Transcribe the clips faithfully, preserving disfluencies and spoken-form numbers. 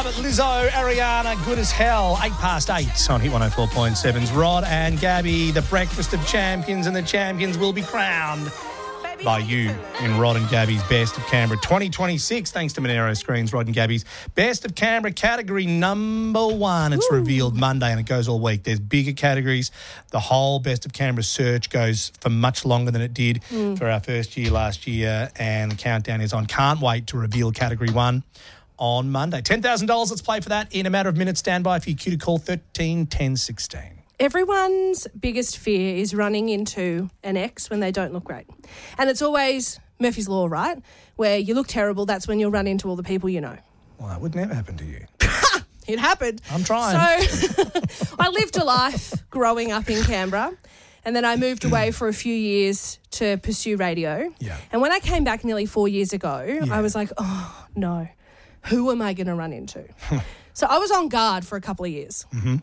Love it. Lizzo, Ariana, good as hell. Eight past eight on Hit one oh four point seven's Rod and Gabby, the breakfast of champions, and the champions will be crowned by you in Rod and Gabby's Best of Canberra twenty twenty-six, thanks to Monero Screens. Rod and Gabby's Best of Canberra category number one. It's Ooh. revealed Monday and it goes all week. There's bigger categories. The whole Best of Canberra search goes for much longer than it did mm. for our first year last year, and the countdown is on. Can't wait to reveal category one on Monday. ten thousand dollars, let's play for that in a matter of minutes. Stand by for your cue to call thirteen ten sixteen. Everyone's biggest fear is running into an ex when they don't look great. And it's always Murphy's Law, right? Where you look terrible, that's when you'll run into all the people you know. Well, that would never happen to you. It happened. I'm trying. So I lived a life growing up in Canberra, and then I moved away for a few years to pursue radio. Yeah. And when I came back nearly four years ago, Yeah. I was like, oh, no, who am I going to run into? So I was on guard for a couple of years. Mm-hmm.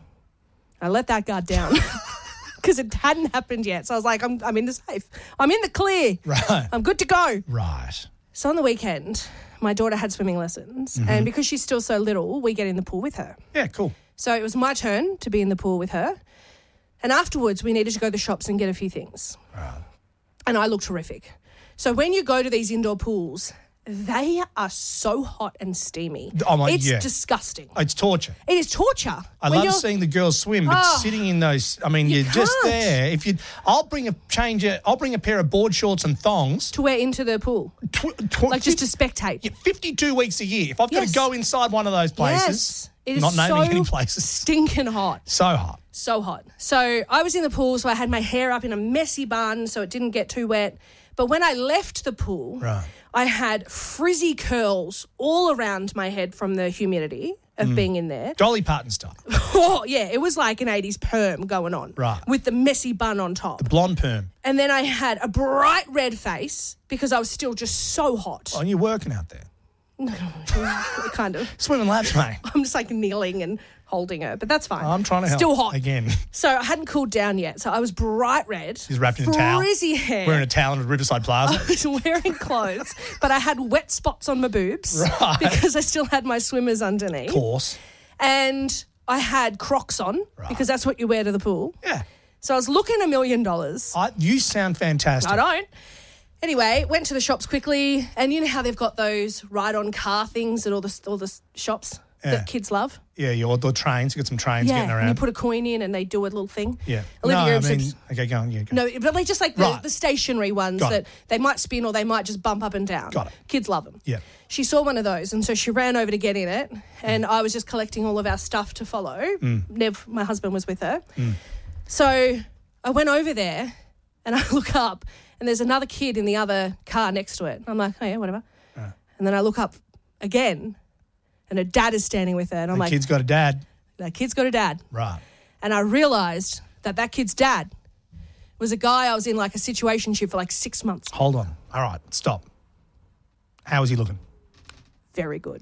I let that guard down because it hadn't happened yet. So I was like, I'm, I'm in the safe. I'm in the clear. Right. I'm good to go. Right. So on the weekend, my daughter had swimming lessons, Mm-hmm. and because she's still so little, we get in the pool with her. Yeah, cool. So it was my turn to be in the pool with her. And afterwards, we needed to go to the shops and get a few things. Right. And I look terrific. So when you go to these indoor pools, they are so hot and steamy. Oh my, it's yeah. disgusting. It's torture. It is torture. I When love you're- seeing the girls swim, but Oh. sitting in those, I mean, You you're just can't. there. If you, I'll bring a change. A, I'll bring a pair of board shorts and thongs. to wear into the pool, Tw- tw- like just to spectate. yeah, fifty-two weeks a year. If I've got Yes. to go inside one of those places, Yes. It is not naming so any places, stinking hot. so hot. So hot. So I was in the pool, so I had my hair up in a messy bun so it didn't get too wet. But when I left the pool, Right. I had frizzy curls all around my head from the humidity of being in there. Dolly Parton style, Oh, yeah, it was like an eighties perm going on. Right. With the messy bun on top. blonde perm. And then I had a bright red face because I was still just so hot. Oh, and you're working out there, Kind of. swimming laps, mate. I'm just like kneeling and holding her, but that's fine. I'm trying to help. Still hot. again. So I hadn't cooled down yet. So I was bright red. She's wrapped in a towel, Frizzy hair. wearing a towel in Riverside Plaza. I was wearing clothes, but I had wet spots on my boobs Right. because I still had my swimmers underneath. Of course, And I had Crocs on because that's what you wear to the pool. yeah. So I was looking a million dollars. I, you sound fantastic. I don't. Anyway, went to the shops quickly, and you know how they've got those ride-on car things at all the all the shops Yeah. that kids love. Yeah, your the trains. You got some trains getting and around. you put a coin in, and they do a little thing. yeah. Olivia no, I said- mean, okay, go on. Yeah, go. No, but they just like the, Right. the stationary ones Got that it. they might spin or they might just bump up and down. Got it. Kids love them. Yeah. She saw one of those, and so she ran over to get in it, and I was just collecting all of our stuff to follow. Mm. Nev, my husband, was with her. So I went over there, and I look up, and there's another kid in the other car next to it. I'm like, oh, yeah, whatever. And then I look up again, and her dad is standing with her, and I'm The like, kid's got a dad. that kid's got a dad. Right. And I realised that that kid's dad was a guy I was in like a situationship for like six months. Hold on. All right, stop. How is he looking? Very good.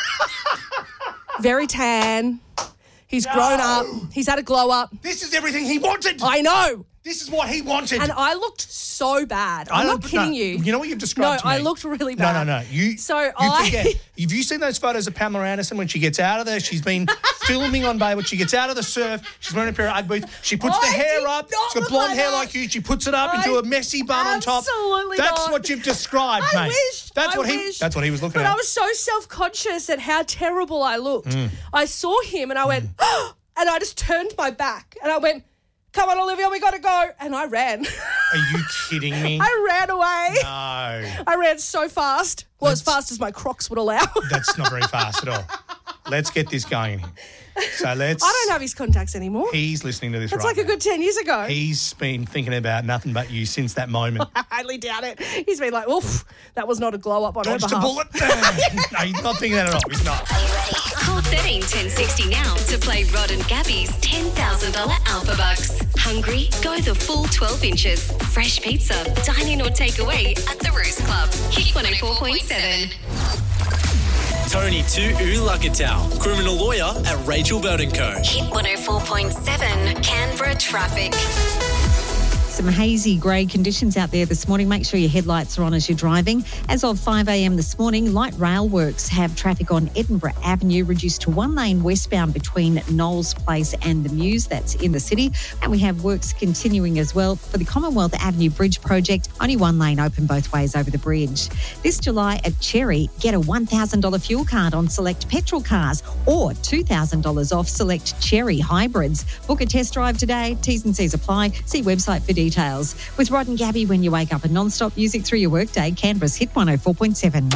Very tan. He's grown up. He's had a glow up. This is everything he wanted. I know. This is what he wanted. And I looked so bad. I'm I not don't- kidding no, you. You know what you've described No, to me? I looked really No, bad. no, no. You, So you I- forget. Have you seen those photos of Pamela Anderson when she gets out of there? She's been filming on Baywatch. She gets out of the surf. She's wearing a pair of Ugg boots. She puts the I hair did up. not She's got look blonde like hair that. like you. She puts it up I- into a messy bun on top. Absolutely That's not. what you've described, I mate. wish. That's I what he. wish. That's what he was looking But at. I was so self-conscious at how terrible I looked. Mm. I saw him and I went, and I just turned my back and I went, come on, Olivia, we got to go. And I ran. Are you kidding me? I ran away. No, I ran so fast. Well, as That's- fast as my Crocs would allow. that's not very fast at all. Let's get this going in here. So let's. I don't have his contacts anymore. He's listening to this That's right like a now. good ten years ago. He's been thinking about nothing but you since that moment. I highly doubt it. He's been like, oof, that was not a glow up on her Dodged a behalf. bullet. No, he's not thinking that at all. He's not. Call thirteen ten sixty now to play Rod and Gabby's ten thousand dollars Alpha Bucks. Hungry? Go the full twelve inches. Fresh pizza, dine in or take away at the Roost Club. Hit one oh four point seven. Tony to Ulakatau, criminal lawyer at Rachel Burton Co. Hit one oh four point seven Canberra Traffic. some hazy grey conditions out there this morning. Make sure your headlights are on as you're driving. As of five a.m. this morning, light rail works have traffic on Edinburgh Avenue reduced to one lane westbound between Knowles Place and the Mews. That's in the city. And we have works continuing as well for the Commonwealth Avenue Bridge project. Only one lane open both ways over the bridge. This July at Cherry, get a one thousand dollars fuel card on select petrol cars or two thousand dollars off select Cherry hybrids. Book a test drive today. T's and C's apply. See website for details. With Rod and Gabby when you wake up and non-stop music through your workday, Canberra's Hit one oh four point seven.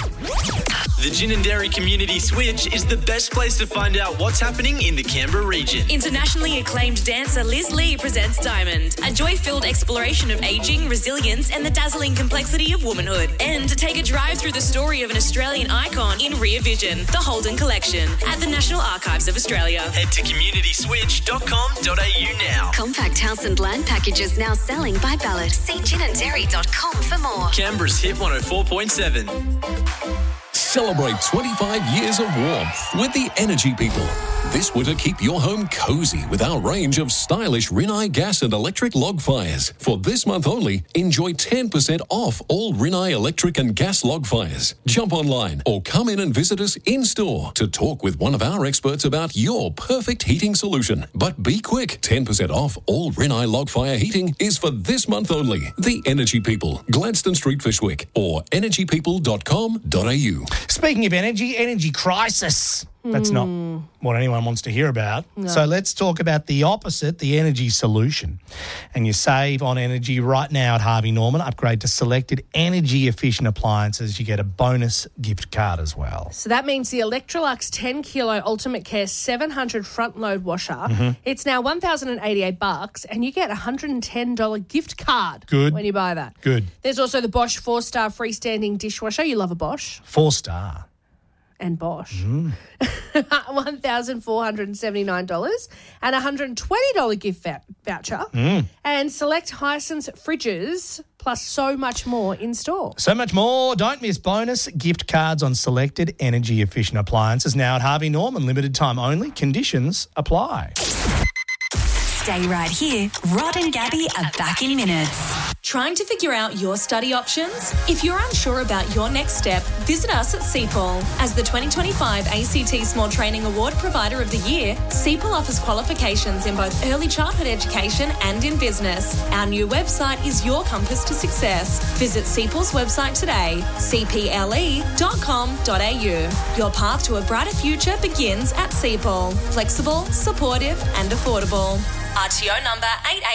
The Gin and Dairy Community Switch is the best place to find out what's happening in the Canberra region. Internationally acclaimed dancer Liz Lee presents Diamond, a joy-filled exploration of ageing, resilience and the dazzling complexity of womanhood. And to take a drive through the story of an Australian icon in Rear Vision, the Holden Collection, at the National Archives of Australia. Head to community switch dot com dot a u now. Compact house and land packages now selling by ballot. See gin and dairy dot com for more. Canberra's Hit one oh four point seven. Celebrate twenty-five years of warmth with the Energy People. This winter, keep your home cozy with our range of stylish Rinnai gas and electric log fires. For this month only, enjoy ten percent off all Rinnai electric and gas log fires. Jump online or come in and visit us in-store to talk with one of our experts about your perfect heating solution. But be quick, ten percent off all Rinnai log fire heating is for this month only. The Energy People, Gladstone Street, Fishwick, or energy people dot com dot a u. Speaking of energy, energy crisis. That's not what anyone wants to hear about. No. So let's talk about the opposite, the energy solution. And you save on energy right now at Harvey Norman. Upgrade to selected energy-efficient appliances. You get a bonus gift card as well. So that means the Electrolux ten kilo Ultimate Care seven hundred front load washer, mm-hmm. it's now one thousand eighty-eight bucks, and you get a one hundred ten dollars gift card Good. when you buy that. Good. There's also the Bosch four-star freestanding dishwasher. You love a Bosch. Four-star. And Bosch. Mm. one thousand four hundred seventy-nine dollars and a one hundred twenty dollars gift va- voucher. Mm. And select Hisense fridges, plus so much more in store. So much more. Don't miss bonus gift cards on selected energy-efficient appliances now at Harvey Norman. Limited time only. Conditions apply. Stay right here. Rod and Gabby are back in minutes. Trying to figure out your study options? If you're unsure about your next step, visit us at C P A L. As the twenty twenty-five A C T Small Training Award Provider of the Year, C P A L offers qualifications in both early childhood education and in business. Our new website is your compass to success. Visit C P A L's website today, c p l e dot com dot a u. Your path to a brighter future begins at C P A L. Flexible, supportive and affordable. R T O number eight eight